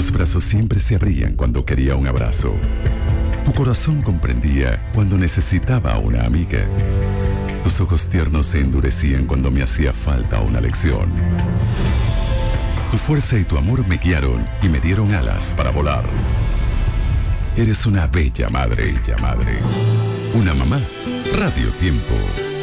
Tus brazos siempre se abrían cuando quería un abrazo. Tu corazón comprendía cuando necesitaba una amiga. Tus ojos tiernos se endurecían cuando me hacía falta una lección. Tu fuerza y tu amor me guiaron y me dieron alas para volar. Eres una bella madre, Una mamá, Radio Tiempo.